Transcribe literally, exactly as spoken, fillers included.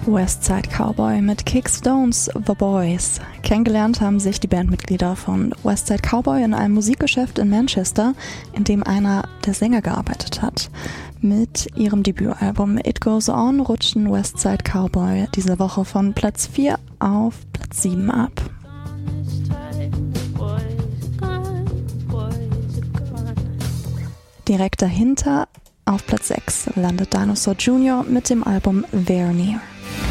Westside Cowboy mit Kick Stones The Boys. Kennengelernt haben sich die Bandmitglieder von Westside Cowboy in einem Musikgeschäft in Manchester, in dem einer der Sänger gearbeitet hat. Mit ihrem Debütalbum It Goes On rutschen Westside Cowboy diese Woche von Platz vier auf Platz sieben ab. Direkt dahinter auf Platz sechs landet Dinosaur Junior mit dem Album Very Near.